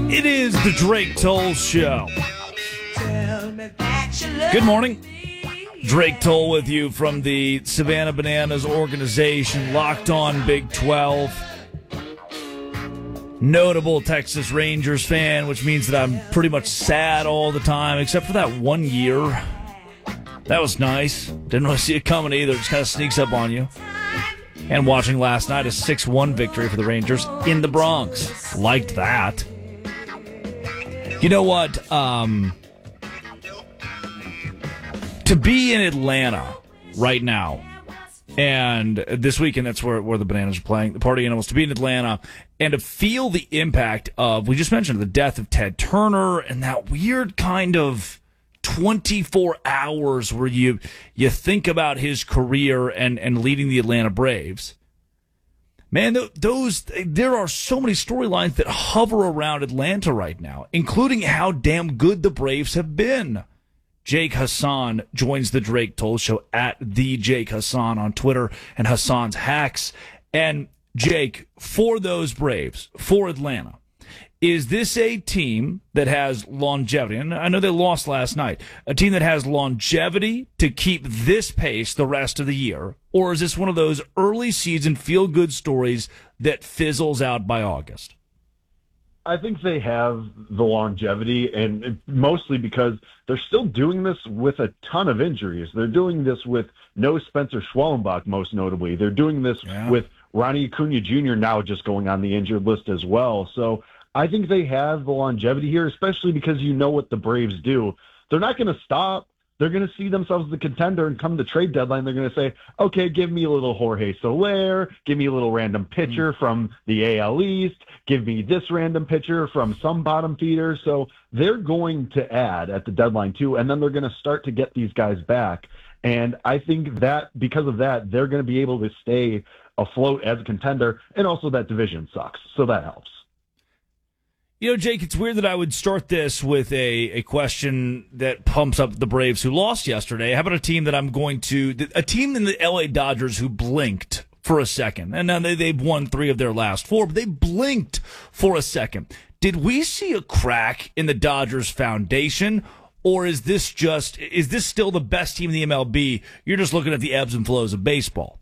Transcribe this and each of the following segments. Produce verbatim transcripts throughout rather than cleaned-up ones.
It is the Drake Toll Show. Good morning. Drake Toll with you from the Savannah Bananas organization, Locked On Big twelve. Notable Texas Rangers fan, which means that I'm pretty much sad all the time, except for that one year. That was nice. Didn't really see it coming either. It just kind of sneaks up on you. And watching last night a six one victory for the Rangers in the Bronx. Liked that. You know what? Um, to be in Atlanta right now, and this weekend, that's where, where the Bananas are playing, the Party Animals, to be in Atlanta and to feel the impact of, we just mentioned the death of Ted Turner and that weird kind of twenty-four hours where you you think about his career and, and leading the Atlanta Braves. Man, those there are so many storylines that hover around Atlanta right now, including how damn good the Braves have been. Jake Hassan joins the Drake Toll Show at the Jake Hassan on Twitter and Hassan's Hacks. And Jake, for those Braves, for Atlanta, is this a team that has longevity? And I know they lost last night. A team that has longevity to keep this pace the rest of the year? Or is this one of those early season feel-good stories that fizzles out by August? I think they have the longevity, and mostly because they're still doing this with a ton of injuries. They're doing this with no Spencer Schwellenbach, most notably. They're doing this yeah. with Ronnie Acuna Junior now just going on the injured list as well. So I think they have the longevity here, especially because you know what the Braves do. They're not going to stop. They're going to see themselves as the contender, and come the trade deadline, they're going to say, okay, give me a little Jorge Soler, give me a little random pitcher mm-hmm. from the A L East, give me this random pitcher from some bottom feeder. So they're going to add at the deadline too, and then they're going to start to get these guys back. And I think that because of that, they're going to be able to stay afloat as a contender, and also that division sucks, so that helps. You know, Jake, it's weird that I would start this with a, a question that pumps up the Braves who lost yesterday. How about a team that I'm going to, a team in the L A Dodgers who blinked for a second. And now they, they've won three of their last four, but they blinked for a second. Did we see a crack in the Dodgers foundation? Or is this just, is this still the best team in the M L B? You're just looking at the ebbs and flows of baseball.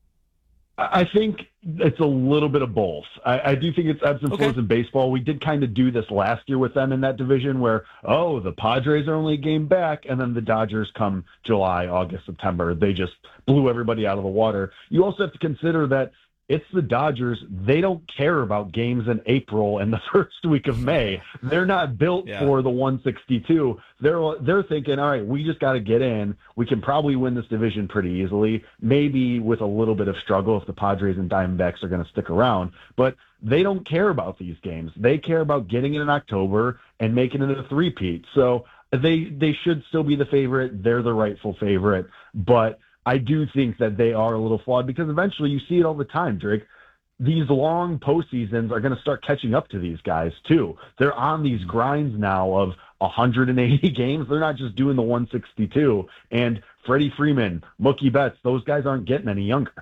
I think it's a little bit of both. I, I do think it's ebbs and flows okay. in baseball. We did kind of do this last year with them in that division where, oh, the Padres are only a game back, and then the Dodgers come July, August, September. They just blew everybody out of the water. You also have to consider that it's the Dodgers. They don't care about games in April and the first week of May. They're not built yeah. for the one sixty-two. They're they're thinking, all right, we just got to get in. We can probably win this division pretty easily, maybe with a little bit of struggle if the Padres and Diamondbacks are going to stick around. But they don't care about these games. They care about getting it in October and making it a three-peat. So they they should still be the favorite. They're the rightful favorite. But I do think that they are a little flawed because eventually you see it all the time, Drake. These long postseasons are going to start catching up to these guys, too. They're on these grinds now of one hundred eighty games. They're not just doing the one sixty-two. And Freddie Freeman, Mookie Betts, those guys aren't getting any younger.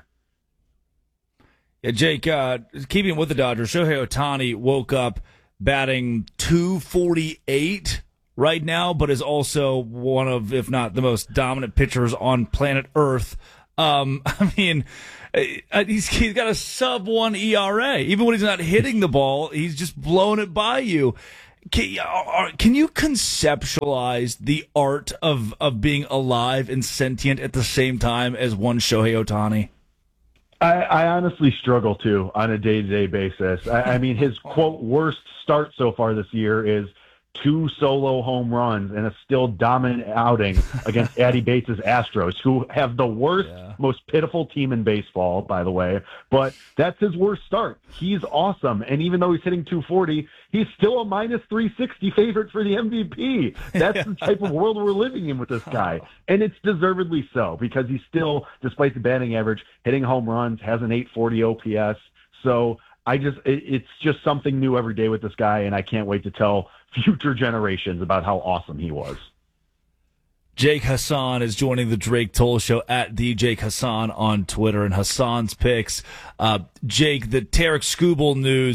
Yeah, Jake, uh, keeping with the Dodgers, Shohei Ohtani woke up batting two forty-eight right now, but is also one of, if not the most dominant pitchers on planet Earth. Um, I mean, he's, he's got a sub one E R A. Even when he's not hitting the ball, he's just blowing it by you. Can, can you conceptualize the art of, of being alive and sentient at the same time as one Shohei Ohtani? I, I honestly struggle to on a day-to-day basis. I, I mean, his, quote, worst start so far this year is two solo home runs and a still dominant outing against Addy Bates' Astros, who have the worst, yeah. most pitiful team in baseball, by the way. But that's his worst start. He's awesome. And even though he's hitting two forty, he's still a minus three sixty favorite for the M V P. That's the type of world we're living in with this guy. And it's deservedly so, because he's still, despite the batting average, hitting home runs, has an eight forty O P S. So I just, it, it's just something new every day with this guy, and I can't wait to tell future generations about how awesome he was. Jake Hassan is joining the Drake Toll Show at the Jake Hassan on Twitter, and Hassan's picks. Uh, Jake, the Tarek Skubal news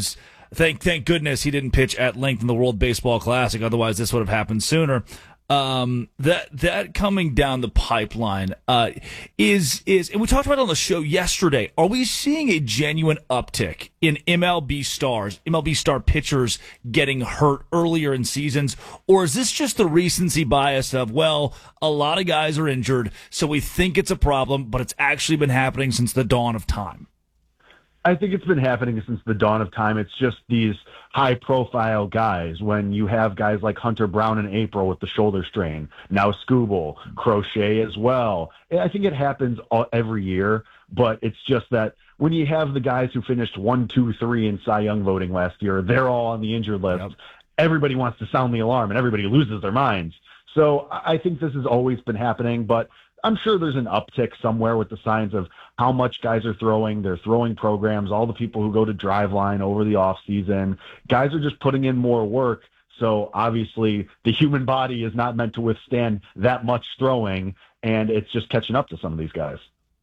Thank thank goodness he didn't pitch at length in the World Baseball Classic. Otherwise, this would have happened sooner. Um, that that coming down the pipeline uh, is is, and we talked about it on the show yesterday. Are we seeing a genuine uptick in M L B stars, M L B star pitchers getting hurt earlier in seasons, or is this just the recency bias of, well, a lot of guys are injured, so we think it's a problem, but it's actually been happening since the dawn of time? I think it's been happening since the dawn of time. It's just these high-profile guys. When you have guys like Hunter Brown in April with the shoulder strain, now Skubal, Crochet as well. I think it happens all, every year, but it's just that when you have the guys who finished one, two, three in Cy Young voting last year, they're all on the injured list. Yep. Everybody wants to sound the alarm, and everybody loses their minds. So I think this has always been happening, but I'm sure there's an uptick somewhere with the signs of how much guys are throwing, their throwing programs, all the people who go to Driveline over the off season. Guys are just putting in more work. So obviously the human body is not meant to withstand that much throwing, and it's just catching up to some of these guys.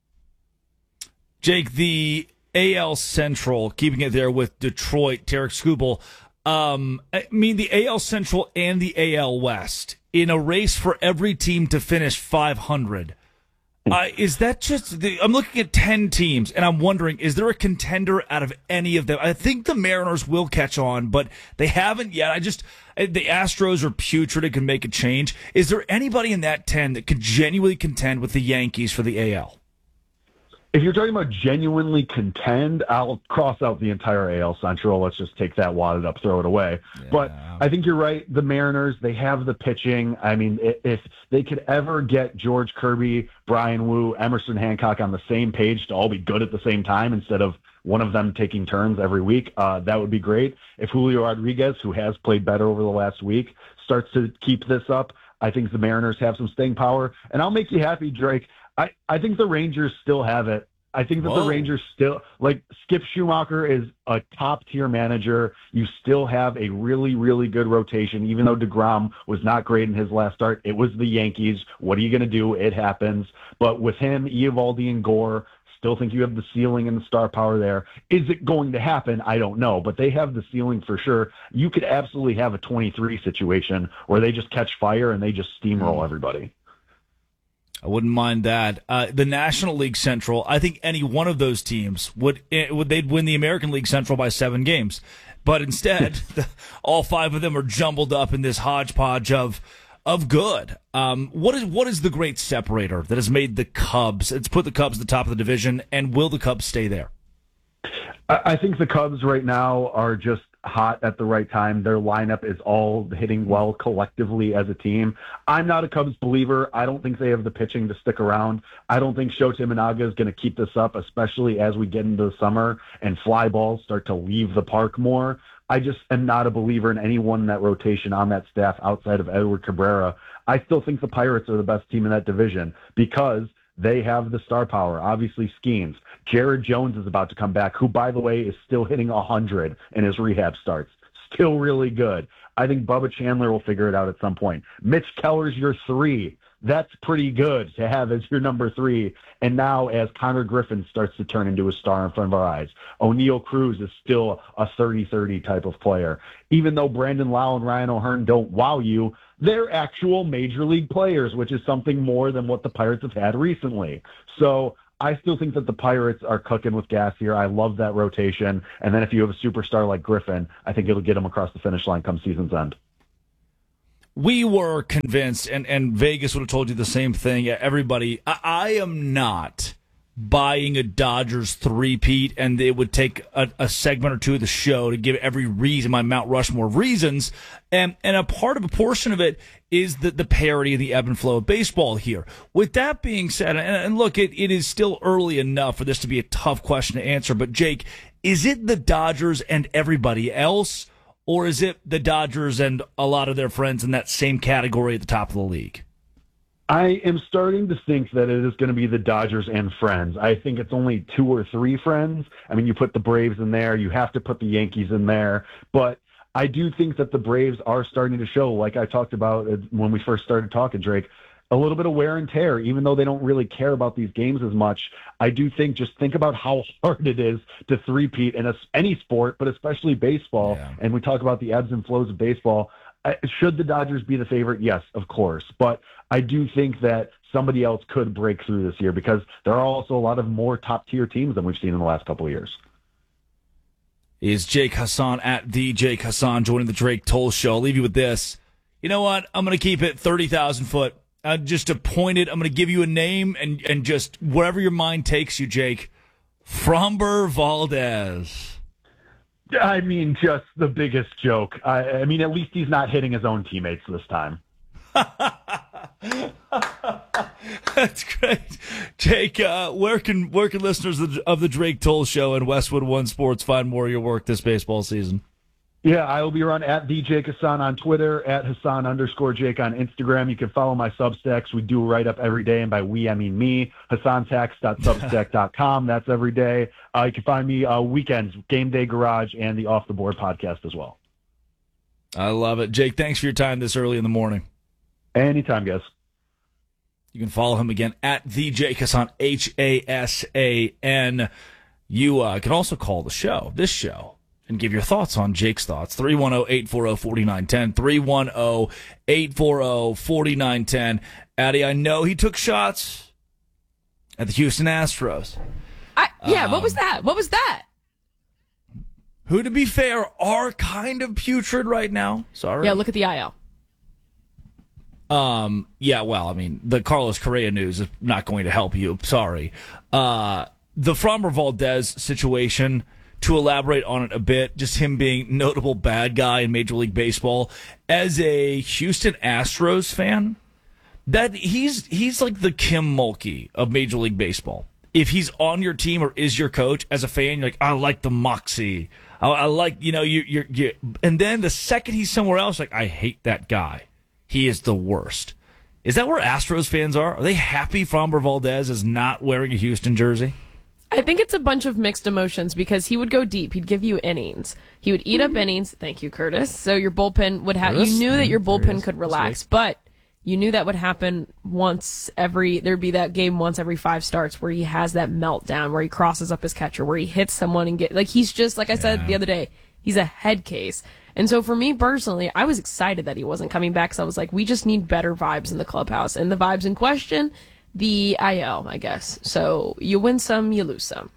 Jake, the A L Central, keeping it there with Detroit, Tarik Skubal. Um, I mean, the A L Central and the A L West, in a race for every team to finish five hundred. Uh, is that just the, I'm looking at ten teams, and I'm wondering, is there a contender out of any of them? I think the Mariners will catch on, but they haven't yet. I just, the Astros are putrid and can make a change. Is there anybody in that ten that could genuinely contend with the Yankees for the A L? If you're talking about genuinely contend, I'll cross out the entire A L Central. Let's just take that wadded up, throw it away. Yeah. But I think you're right. The Mariners, they have the pitching. I mean, if they could ever get George Kirby, Brian Wu, Emerson Hancock on the same page to all be good at the same time instead of one of them taking turns every week, uh, that would be great. If Julio Rodriguez, who has played better over the last week, starts to keep this up, I think the Mariners have some staying power. And I'll make you happy, Drake. I, I think the Rangers still have it. I think that Whoa. the Rangers still, like, Skip Schumacher is a top-tier manager. You still have a really, really good rotation. Even though DeGrom was not great in his last start, it was the Yankees. What are you going to do? It happens. But with him, Eovaldi, and Gore, still think you have the ceiling and the star power there. Is it going to happen? I don't know. But they have the ceiling for sure. You could absolutely have a twenty-three situation where they just catch fire and they just steamroll mm. everybody. I wouldn't mind that. Uh, the National League Central, I think any one of those teams would, would they'd win the American League Central by seven games. But instead, the, all five of them are jumbled up in this hodgepodge of of good. Um, what is what is the great separator that has made the Cubs? It's put the Cubs at the top of the division, and will the Cubs stay there? I think the Cubs right now are just hot at the right time. Their lineup is all hitting well collectively as a team. I'm not a Cubs believer. I don't think they have the pitching to stick around. I don't think Shota Imanaga is going to keep this up, especially as we get into the summer and fly balls start to leave the park more. I just am not a believer in anyone in that rotation on that staff outside of Edward Cabrera. I still think the Pirates are the best team in that division because they have the star power. Obviously, Skeens. Jared Jones is about to come back, who, by the way, is still hitting one hundred in his rehab starts. Still really good. I think Bubba Chandler will figure it out at some point. Mitch Keller's your three. That's pretty good to have as your number three. And now as Connor Griffin starts to turn into a star in front of our eyes, O'Neal Cruz is still a thirty thirty type of player. Even though Brandon Lau and Ryan O'Hearn don't wow you, they're actual major league players, which is something more than what the Pirates have had recently. So I still think that the Pirates are cooking with gas here. I love that rotation. And then if you have a superstar like Griffin, I think it'll get them across the finish line come season's end. We were convinced, and, and Vegas would have told you the same thing. Everybody, I, I am not buying a Dodgers three-peat, and it would take a, a segment or two of the show to give every reason, my Mount Rushmore of reasons. And and a part of a portion of it is the, the parity and the ebb and flow of baseball here. With that being said, and, and look, it, it is still early enough for this to be a tough question to answer, but Jake, is it the Dodgers and everybody else, or is it the Dodgers and a lot of their friends in that same category at the top of the league? I am starting to think that it is going to be the Dodgers and friends. I think it's only two or three friends. I mean, you put the Braves in there. You have to put the Yankees in there. But I do think that the Braves are starting to show, like I talked about when we first started talking, Drake, a little bit of wear and tear, even though they don't really care about these games as much. I do think just think about how hard it is to three-peat in a, any sport, but especially baseball. Yeah. And we talk about the ebbs and flows of baseball. Should the Dodgers be the favorite? Yes, of course. But I do think that somebody else could break through this year because there are also a lot of more top-tier teams than we've seen in the last couple of years. Is Jake Hassan at the Jake Hassan joining the Drake Toll Show. I'll leave you with this. You know what? I'm going to keep it thirty thousand foot. Uh, just to point it, I'm going to give you a name and, and just wherever your mind takes you, Jake. Framber Valdez. I mean, just the biggest joke. I, I mean, at least he's not hitting his own teammates this time. That's great. Jake, uh, where can where can listeners of the, of the Drake Toll Show and Westwood One Sports find more of your work this baseball season? Yeah, I will be around at the Jake Hassan on Twitter, at Hassan underscore Jake on Instagram. You can follow my Substacks. We do a write-up every day, and by we, I mean me, hassan tax dot substack dot com. That's every day. Uh, you can find me uh, weekends, Game Day Garage, and the Off the Board podcast as well. I love it. Jake, thanks for your time this early in the morning. Anytime, guys. You can follow him again at the Jake Hassan, H A S A N. You uh, can also call the show, this show, and give your thoughts on Jake's thoughts. three one zero, eight four zero, four nine one zero. three one zero, eight four zero, four nine one zero. Addie, I know he took shots at the Houston Astros. I, yeah, um, what was Um, that? What was that? Who, to be fair, are kind of putrid right now. Sorry. Yeah, look at the I L. Um, yeah, well, I mean, the Carlos Correa news is not going to help you. Sorry. Uh, the Framber Valdez situation, to elaborate on it a bit, just him being notable bad guy in Major League Baseball. As a Houston Astros fan, that he's he's like the Kim Mulkey of Major League Baseball. If he's on your team or is your coach, as a fan, you're like, I like the moxie. I, I like, you know, you, you're, you and then the second he's somewhere else, like, I hate that guy. He is the worst. Is that where Astros fans are? Are they happy Framber Valdez is not wearing a Houston jersey? I think it's a bunch of mixed emotions because he would go deep. He'd give you innings. He would eat up innings. Thank you, Curtis. So your bullpen would have, you knew that your bullpen could relax, but you knew that would happen once every, there'd be that game once every five starts where he has that meltdown, where he crosses up his catcher, where he hits someone and get, like, he's just, like I said the other day, he's a head case. And so for me personally, I was excited that he wasn't coming back because I was like, we just need better vibes in the clubhouse. And the vibes in question, the I L, I guess. So you win some, you lose some.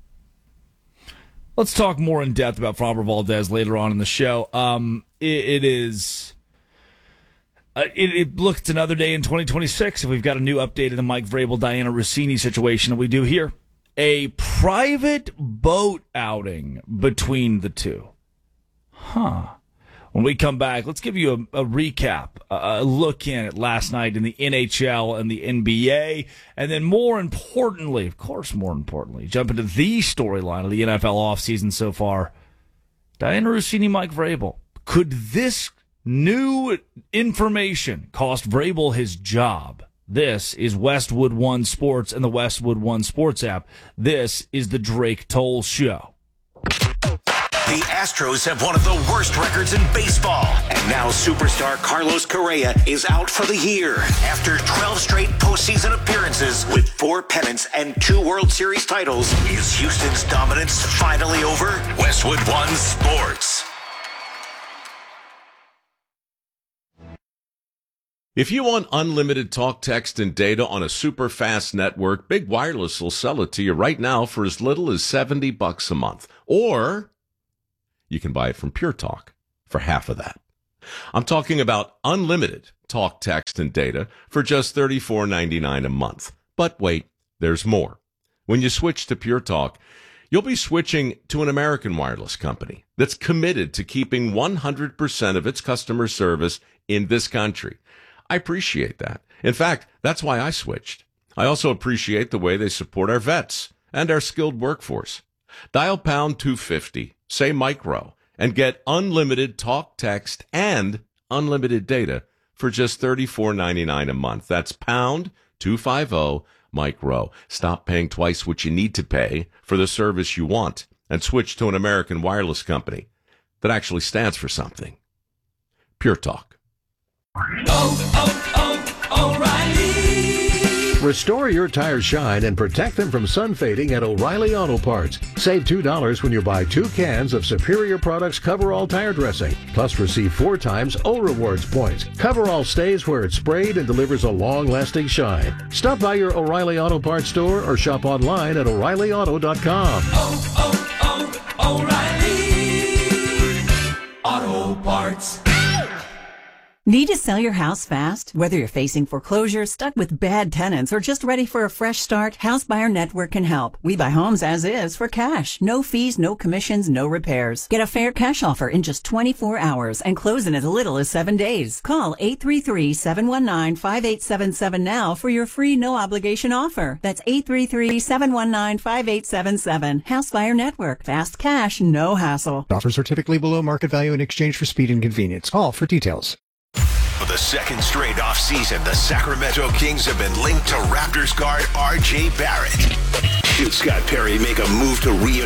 Let's talk more in depth about Framber Valdez later on in the show. Um, it, it is, uh, it, it look, it's another day in twenty twenty-six. If we've got a new update in the Mike Vrabel, Diana Rossini situation that we do here. A private boat outing between the two. Huh. When we come back, let's give you a, a recap, a, a look in at last night in the N H L and the N B A, and then more importantly, of course, more importantly, jump into the storyline of the N F L offseason so far. Diana Rossini, Mike Vrabel. Could this new information cost Vrabel his job? This is Westwood One Sports and the Westwood One Sports app. This is the Drake Toll Show. The Astros have one of the worst records in baseball. And now superstar Carlos Correa is out for the year after twelve straight postseason appearances with four pennants and two World Series titles. Is Houston's dominance finally over? Westwood One Sports. If you want unlimited talk, text, and data on a super fast network, Big Wireless will sell it to you right now for as little as seventy bucks a month. Or you can buy it from Pure Talk for half of that. I'm talking about unlimited talk, text, and data for just thirty-four ninety-nine a month. But wait, there's more. When you switch to Pure Talk, you'll be switching to an American wireless company that's committed to keeping one hundred percent of its customer service in this country. I appreciate that. In fact, that's why I switched. I also appreciate the way they support our vets and our skilled workforce. Dial pound two fifty, say micro, and get unlimited talk, text, and unlimited data for just thirty-four ninety-nine a month. That's pound two fifty, micro. Stop paying twice what you need to pay for the service you want and switch to an American wireless company that actually stands for something. Pure Talk. Oh, oh, Restore your tires shine and protect them from sun fading at O'Reilly Auto Parts. Save two dollars when you buy two cans of Superior Products Coverall tire dressing. Plus receive four times O Rewards points. Coverall stays where it's sprayed and delivers a long-lasting shine. Stop by your O'Reilly Auto Parts store or shop online at O'Reilly Auto dot com. Oh, oh, oh, O'Reilly Auto Parts. Need to sell your house fast? Whether you're facing foreclosure, stuck with bad tenants, or just ready for a fresh start, House Buyer Network can help. We buy homes as is for cash. No fees, no commissions, no repairs. Get a fair cash offer in just twenty-four hours and close in as little as seven days. Call eight three three, seven one nine, five eight seven seven now for your free no-obligation offer. That's eight three three, seven one nine, five eight seven seven. House Buyer Network. Fast cash, no hassle. Offers are typically below market value in exchange for speed and convenience. Call for details. For the second straight offseason, the Sacramento Kings have been linked to Raptors guard R J Barrett. Should Scott Perry make a move to re